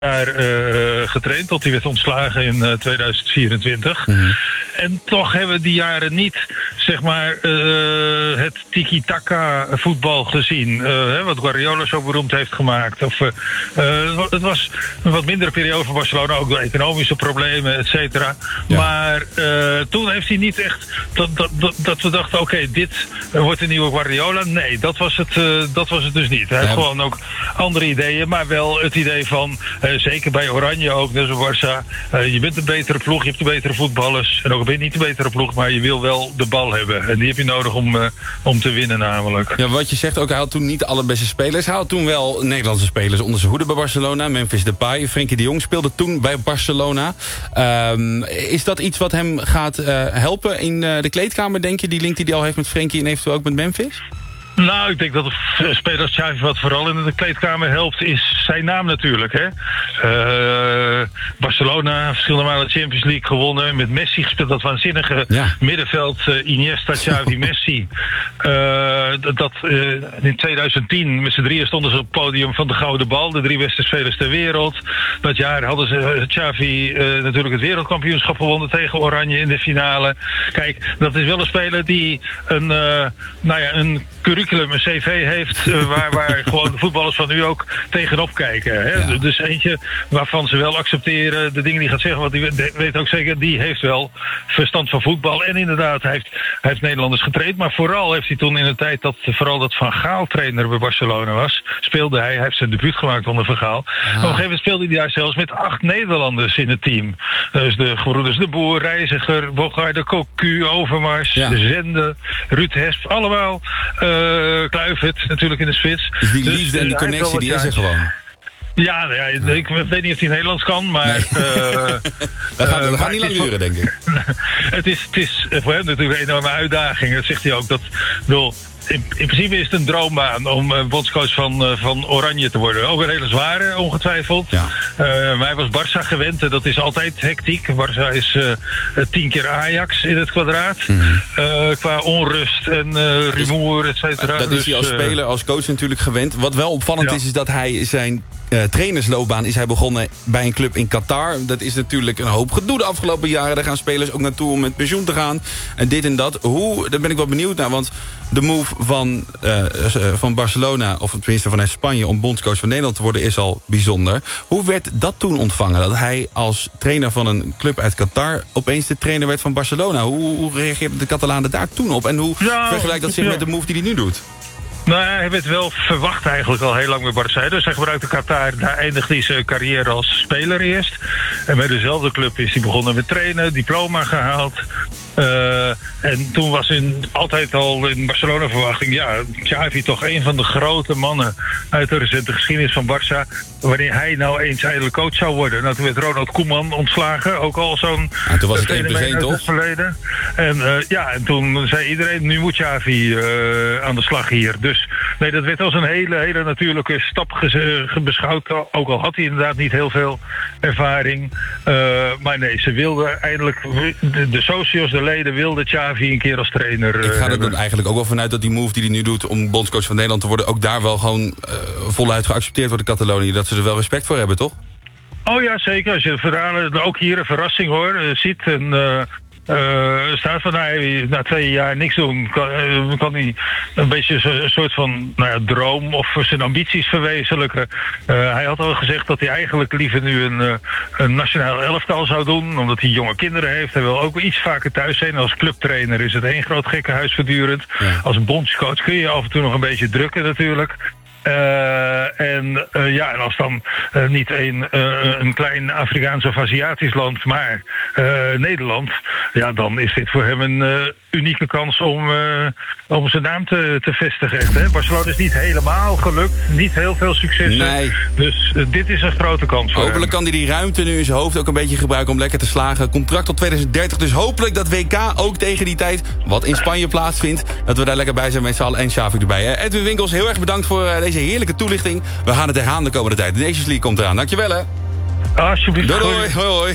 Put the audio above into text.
jaar getraind tot hij werd ontslagen in 2024. Mm-hmm. En toch hebben we die jaren niet, zeg maar, het tiki-taka voetbal gezien. Wat Guardiola zo beroemd heeft gemaakt. Het was een wat mindere periode voor Barcelona, ook door economische problemen, et cetera. Ja. Maar toen heeft hij niet echt dat we dachten, oké, dit wordt een nieuwe Guardiola. Nee, dat was het dus niet. Hij heeft gewoon ook andere ideeën, maar wel het idee van, zeker bij Oranje ook, dus Barça, je bent een betere ploeg, je hebt de betere voetballers. En ook al ben je niet de betere ploeg, maar je wil wel de bal hebben. En die heb je nodig om te winnen namelijk. Ja, wat je zegt ook, hij had toen niet de allerbeste spelers. Hij had toen wel Nederlandse spelers onder zijn hoede bij Barcelona. Memphis Depay, Frenkie de Jong speelde toen bij Barcelona. Is dat iets wat hem gaat helpen in de kleedkamer, denk je? Die link die hij al heeft met Frenkie en eventueel ook met Memphis? Nou, ik denk dat de speler Xavi wat vooral in de kleedkamer helpt, is zijn naam natuurlijk. Hè? Barcelona, verschillende malen Champions League gewonnen. Met Messi gespeeld, dat waanzinnige middenveld. Iniesta, Xavi, Messi. In 2010 met z'n drieën stonden ze op het podium van de Gouden Bal. De 3 beste spelers ter wereld. Dat jaar hadden ze Xavi natuurlijk het wereldkampioenschap gewonnen tegen Oranje in de finale. Kijk, dat is wel een speler die een curriculum, een cv heeft waar gewoon de voetballers van nu ook tegenop kijken. Hè? Ja. Dus eentje waarvan ze wel accepteren de dingen die gaat zeggen, want die weet ook zeker, die heeft wel verstand van voetbal. En inderdaad, hij heeft Nederlanders getraind, maar vooral heeft hij toen in de tijd dat Van Gaal trainer bij Barcelona was, speelde hij heeft zijn debuut gemaakt onder Van Gaal. Ja. Op een gegeven moment speelde hij daar zelfs met 8 Nederlanders in het team. Dus de gebroeders De Boer, Reiziger, Bogarde, Cocu, Overmars, De Zende, Ruud Hesp, allemaal Kluivert natuurlijk in de spits. Dus die liefde en die connectie, die is er gewoon. Ja, ik weet niet of hij Nederlands kan, maar dat gaat niet lang duren, denk ik. Het is voor hem natuurlijk een enorme uitdaging. Dat zegt hij ook. In principe is het een droombaan om bondscoach van Oranje te worden. Ook een hele zware, ongetwijfeld. Ja. Maar hij was Barça gewend en dat is altijd hectiek. Barça is 10 keer Ajax in het kwadraat. Mm-hmm. Qua onrust en rumoer, et cetera. Dat is hij als speler, als coach natuurlijk gewend. Wat wel opvallend is dat hij zijn trainersloopbaan is hij begonnen bij een club in Qatar. Dat is natuurlijk een hoop gedoe de afgelopen jaren. Daar gaan spelers ook naartoe om met pensioen te gaan. En dit en dat. Daar ben ik wel benieuwd naar. Want de move van Barcelona, of tenminste vanuit Spanje, om bondscoach van Nederland te worden, is al bijzonder. Hoe werd dat toen ontvangen? Dat hij als trainer van een club uit Qatar opeens de trainer werd van Barcelona. Hoe reageerden de Catalanen daar toen op? En hoe vergelijkt dat zich met de move die hij nu doet? Nou, hij werd wel verwacht eigenlijk al heel lang bij Barça. Dus hij gebruikte Qatar, daar eindigde hij zijn carrière als speler eerst. En bij dezelfde club is hij begonnen met trainen, diploma gehaald. En toen was altijd al in Barcelona verwachting, Xavi toch een van de grote mannen uit de recente geschiedenis van Barça, wanneer hij nou eens eindelijk coach zou worden. Nou, toen werd Ronald Koeman ontslagen, ook al zo'n... En toen was het 1+1 toch? Verleden. En toen zei iedereen, nu moet Xavi aan de slag hier. Dus nee, dat werd als een hele natuurlijke stap beschouwd, ook al had hij inderdaad niet heel veel ervaring. Maar nee, ze wilden eindelijk, de socios, de leden wilden Xavi een keer als trainer. Ik ga er dan eigenlijk ook wel vanuit dat die move die hij nu doet om bondscoach van Nederland te worden, ook daar wel gewoon voluit geaccepteerd wordt in Catalonië. Dat ze er wel respect voor hebben, toch? Oh ja, zeker. Als je de verhalen, ook hier een verrassing hoor, ziet en staat van hij na 2 jaar niks doen, kan hij een beetje een soort van droom of zijn ambities verwezenlijken. Hij had al gezegd dat hij eigenlijk liever nu een nationaal elftal zou doen, omdat hij jonge kinderen heeft. Hij wil ook iets vaker thuis zijn. Als clubtrainer is het 1 groot gekkenhuis voortdurend. Ja. Als bondscoach kun je af en toe nog een beetje drukken natuurlijk. En als dan niet een klein Afrikaans of Aziatisch land, maar Nederland, dan is dit voor hem een unieke kans om zijn naam te vestigen. Echt, hè? Barcelona is niet helemaal gelukt, niet heel veel succes. Nee. Dus dit is een grote kans voor hopelijk hem. kan hij die ruimte nu in zijn hoofd ook een beetje gebruiken om lekker te slagen. Contract tot 2030, dus hopelijk dat WK ook tegen die tijd, wat in Spanje plaatsvindt, dat we daar lekker bij zijn met z'n allen en Xavi erbij. Edwin Winkels, heel erg bedankt voor deze heerlijke toelichting. We gaan het herhalen de komende tijd. De Nations League komt eraan. Dankjewel hè. Alsjeblieft. Doei. Hoi.